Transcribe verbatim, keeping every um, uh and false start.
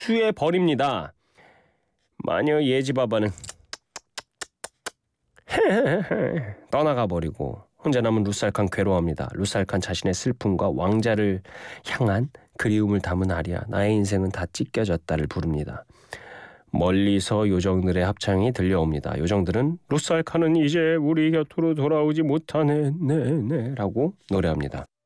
수에 버립니다. 마녀 예지바바는 떠나가 버리고 혼자 남은 루살칸 괴로워합니다. 루살칸 자신의 슬픔과 왕자를 향한 그리움을 담은 아리아, 나의 인생은 다 찢겨졌다를 부릅니다. 멀리서 요정들의 합창이 들려옵니다. 요정들은 루살칸은 이제 우리 곁으로 돌아오지 못하네 네네 라고 노래합니다.